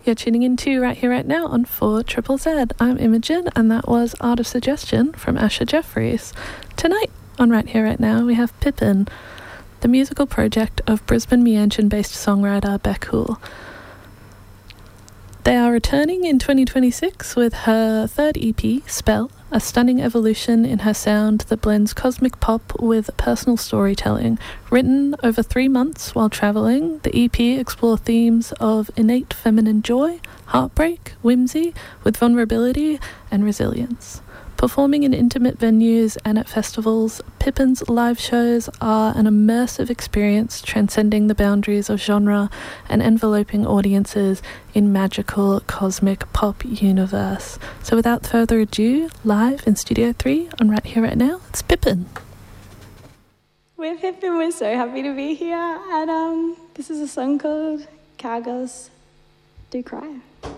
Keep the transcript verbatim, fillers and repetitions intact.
You're tuning in to Right Here, Right Now on four Triple Z. I'm Imogen, and that was Art of Suggestion from Asher Jeffries. Tonight on Right Here, Right Now, we have Pippin, the musical project of Brisbane Meanjin-based songwriter Beck Hoole. They are returning in twenty twenty-six with her third E P, Spell, a stunning evolution in her sound that blends cosmic pop with personal storytelling. Written over three months while travelling, the E P explores themes of innate feminine joy, heartbreak, whimsy, with vulnerability and resilience. Performing in intimate venues and at festivals, Pippin's live shows are an immersive experience transcending the boundaries of genre and enveloping audiences in magical cosmic pop universe. So without further ado, live in Studio three on Right Here, Right Now, it's Pippin. We're Pippin, we're so happy to be here, and um, this is a song called Cowgirls Do Cry.